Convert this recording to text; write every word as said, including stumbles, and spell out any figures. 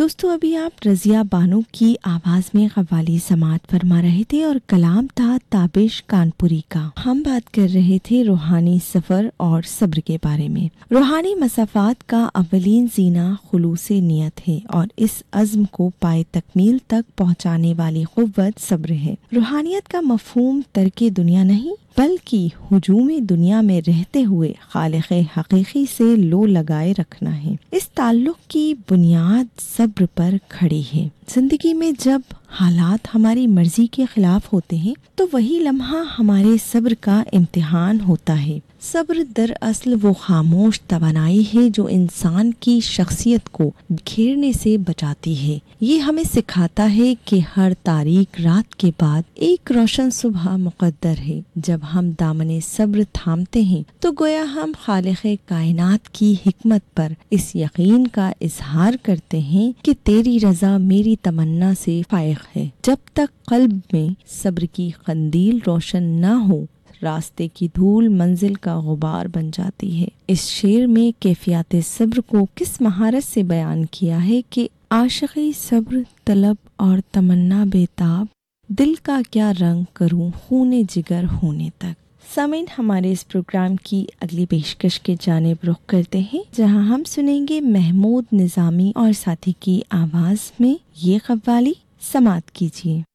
دوستو ابھی آپ رضیہ بانو کی آواز میں قوالی سماعت فرما رہے تھے اور کلام تھا تابش کانپوری کا۔ ہم بات کر رہے تھے روحانی سفر اور صبر کے بارے میں۔ روحانی مسافات کا اولین زینہ خلوص نیت ہے اور اس عزم کو پائے تکمیل تک پہنچانے والی قوت صبر ہے۔ روحانیت کا مفہوم ترک دنیا نہیں بلکہ ہجوم دنیا میں رہتے ہوئے خالق حقیقی سے لو لگائے رکھنا ہے۔ اس تعلق کی بنیاد صبر پر کھڑی ہے۔ زندگی میں جب حالات ہماری مرضی کے خلاف ہوتے ہیں تو وہی لمحہ ہمارے صبر کا امتحان ہوتا ہے۔ صبر دراصل وہ خاموش توانائی ہے جو انسان کی شخصیت کو بکھیرنے سے بچاتی ہے۔ یہ ہمیں سکھاتا ہے کہ ہر تاریک رات کے بعد ایک روشن صبح مقدر ہے۔ جب ہم دامن صبر تھامتے ہیں تو گویا ہم خالق کائنات کی حکمت پر اس یقین کا اظہار کرتے ہیں کہ تیری رضا میری تمنا سے فائق ہے۔ جب تک قلب میں صبر کی قندیل روشن نہ ہو، راستے کی دھول منزل کا غبار بن جاتی ہے۔ اس شعر میں کیفیات صبر کو کس مہارت سے بیان کیا ہے کہ عاشقی صبر طلب اور تمنا بےتاب، دل کا کیا رنگ کروں خون جگر ہونے تک۔ سامعین، ہمارے اس پروگرام کی اگلی پیشکش کے جانب رخ کرتے ہیں جہاں ہم سنیں گے محمود نظامی اور ساتھی کی آواز میں یہ قوالی، سماعت کیجیے۔